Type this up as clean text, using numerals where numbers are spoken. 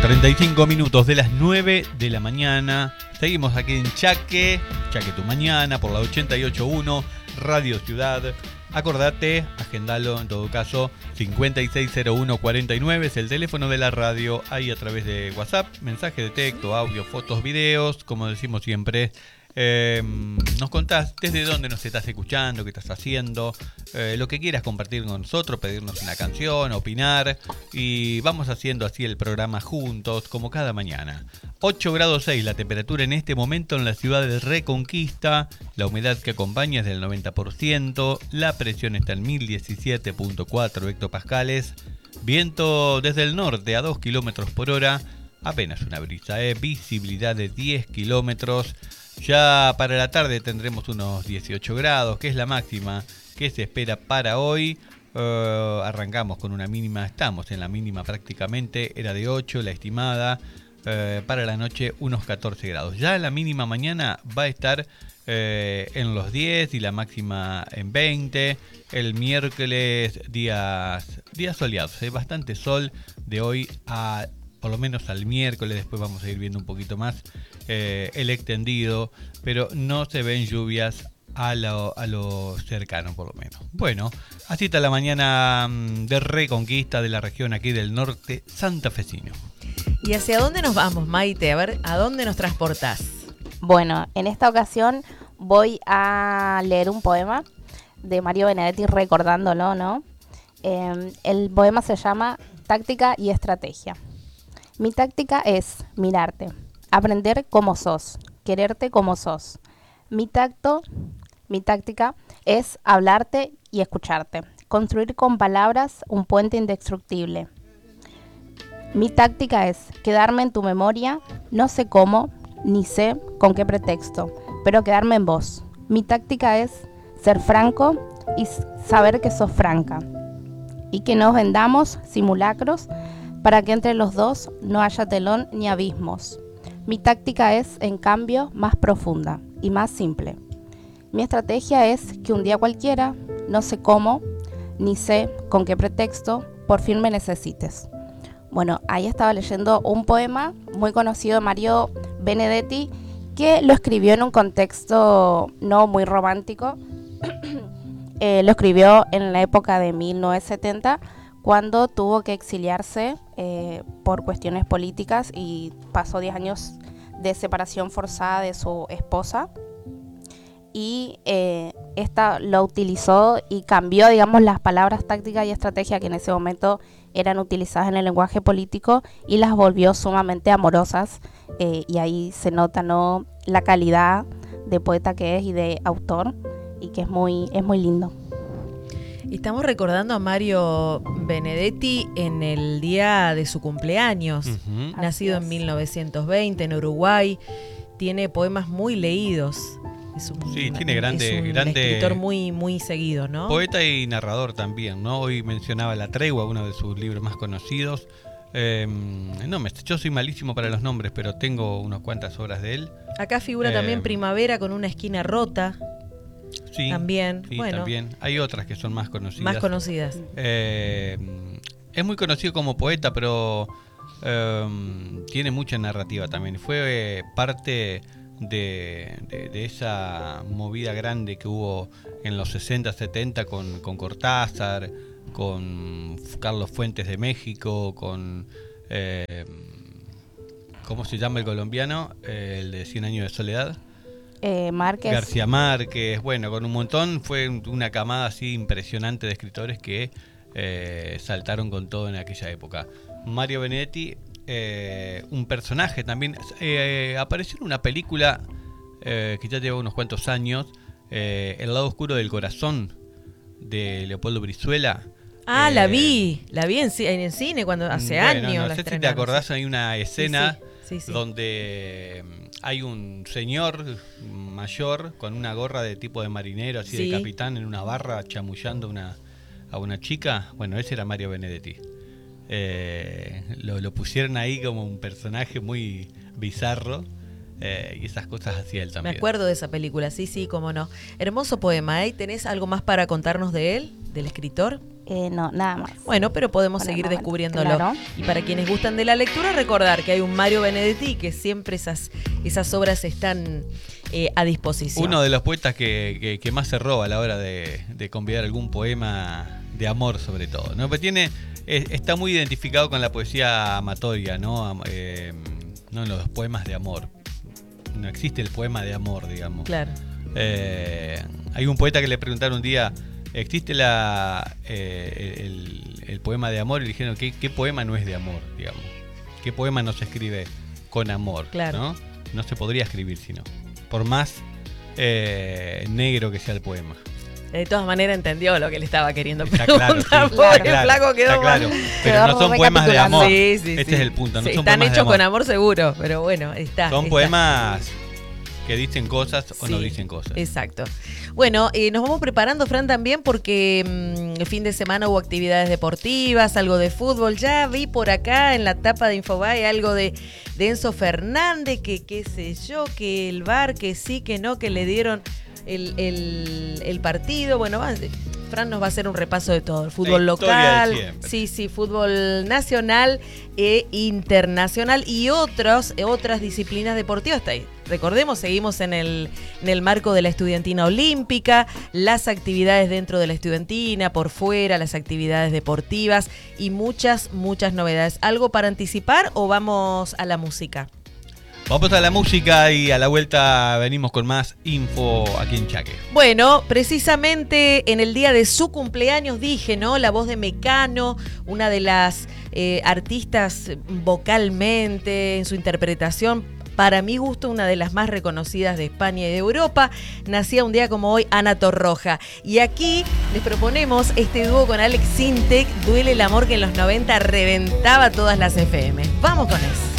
35 minutos de las 9 de la mañana. Seguimos aquí en Chaque Tu Mañana, por la 88.1 Radio Ciudad. Acordate, agendalo en todo caso, 560149 es el teléfono de la radio, ahí a través de WhatsApp, mensaje de texto, audio, fotos, videos, como decimos siempre. Nos contás desde dónde nos estás escuchando, qué estás haciendo, lo que quieras compartir con nosotros, pedirnos una canción, opinar, y vamos haciendo así el programa juntos, como cada mañana. 8 grados 6 la temperatura en este momento en la ciudad de Reconquista, la humedad que acompaña es del 90%, la presión está en 1017.4 hectopascales, viento desde el norte a 2 kilómetros por hora, apenas una brisa, visibilidad de 10 kilómetros. Ya para la tarde tendremos unos 18 grados, que es la máxima que se espera para hoy. Arrancamos con una mínima, estamos en la mínima prácticamente, era de 8 la estimada. Para la noche unos 14 grados. Ya la mínima mañana va a estar en los 10 y la máxima en 20. El miércoles días soleados, bastante sol de hoy a por lo menos al miércoles, después vamos a ir viendo un poquito más el extendido, pero no se ven lluvias a lo cercano por lo menos. Bueno, así está la mañana de Reconquista de la región aquí del norte santafesino. ¿Y hacia dónde nos vamos, Maite? A ver, ¿a dónde nos transportás? Bueno, en esta ocasión voy a leer un poema de Mario Benedetti, recordándolo, ¿no? El poema se llama Táctica y Estrategia. Mi táctica es mirarte, aprender como sos, quererte como sos. Mi táctica es hablarte y escucharte, construir con palabras un puente indestructible. Mi táctica es quedarme en tu memoria, no sé cómo, ni sé con qué pretexto, pero quedarme en vos. Mi táctica es ser franco y saber que sos franca, y que nos vendamos simulacros para que entre los dos no haya telón ni abismos. Mi táctica es, en cambio, más profunda y más simple. Mi estrategia es que un día cualquiera, no sé cómo, ni sé con qué pretexto, por fin me necesites. Bueno, ahí estaba leyendo un poema muy conocido de Mario Benedetti, que lo escribió en un contexto no muy romántico. Lo escribió en la época de 1970, cuando tuvo que exiliarse por cuestiones políticas y pasó 10 años de separación forzada de su esposa. Y esta lo utilizó y cambió, digamos, las palabras táctica y estrategia que en ese momento eran utilizadas en el lenguaje político y las volvió sumamente amorosas, y ahí se nota, ¿no?, la calidad de poeta que es y de autor, y que es muy lindo. Estamos recordando a Mario Benedetti en el día de su cumpleaños, nacido en 1920 en Uruguay. Tiene poemas muy leídos. Tiene grande escritor muy seguido, ¿no? Poeta y narrador también, ¿no? Hoy mencionaba La Tregua, uno de sus libros más conocidos. Yo soy malísimo para los nombres, pero tengo unas cuantas obras de él. Acá figura también Primavera con una esquina rota. Sí, también. Sí, bueno, también. Hay otras que son más conocidas. Es muy conocido como poeta, pero tiene mucha narrativa también. Fue parte de esa movida grande que hubo en los 60, 70 con Cortázar, con Carlos Fuentes de México, con ¿cómo se llama el colombiano? El de 100 años de soledad. Márquez. García Márquez, bueno, con un montón, fue una camada así impresionante de escritores que saltaron con todo en aquella época. Mario Benedetti, un personaje también, apareció en una película que ya lleva unos cuantos años, El lado oscuro del corazón, de Leopoldo Brizuela. La vi en cine cuando hace años. No sé si te acordás, hay una escena donde hay un señor mayor con una gorra de tipo de marinero, así de capitán, en una barra chamullando a una chica. Bueno, ese era Mario Benedetti. Lo pusieron ahí como un personaje muy bizarro, y esas cosas hacía él también. Me acuerdo de esa película, sí, cómo no. Hermoso poema, ¿eh? ¿Tenés algo más para contarnos de él, del escritor? No, nada más. Bueno, pero podemos seguir descubriéndolo. Claro. Y para quienes gustan de la lectura, recordar que hay un Mario Benedetti, que siempre esas obras están a disposición. Uno de los poetas que más se roba a la hora de convidar algún poema de amor, sobre todo, ¿no? Pero está muy identificado con la poesía amatoria, ¿no? No en los poemas de amor. No existe el poema de amor, digamos. Claro. Hay un poeta que le preguntaron un día, ¿existe el poema de amor? Y le dijeron, ¿qué poema no es de amor, digamos? ¿Qué poema no se escribe con amor? Claro. ¿No? No se podría escribir sino, por más negro que sea el poema. De todas maneras entendió lo que le estaba queriendo está preguntar. Claro, sí, porque claro, el flaco quedó claro. mal. Pero no son poemas de amor. Sí, este es el punto. No son están poemas hechos de con amor seguro, pero bueno, Son poemas que dicen cosas o no dicen cosas. Exacto. Bueno, nos vamos preparando, Fran, también porque el fin de semana hubo actividades deportivas, algo de fútbol. Ya vi por acá en la tapa de Infobae algo de Enzo Fernández, que qué sé yo, que el VAR, que sí, que no, que le dieron el partido. Bueno, Fran nos va a hacer un repaso de todo. El fútbol local, sí, fútbol nacional e internacional y otras disciplinas deportivas. Recordemos, seguimos en el marco de la estudiantina olímpica, las actividades dentro de la estudiantina, por fuera, las actividades deportivas y muchas novedades. ¿Algo para anticipar o vamos a la música? Vamos a la música y a la vuelta venimos con más info aquí en Chaque. Bueno, precisamente en el día de su cumpleaños dije, ¿no? La voz de Mecano, una de las artistas vocalmente, en su interpretación, para mi gusto, una de las más reconocidas de España y de Europa. Nacía un día como hoy Ana Torroja. Y aquí les proponemos este dúo con Alex Sintek, Duele el amor, que en los 90 reventaba todas las FM. Vamos con eso.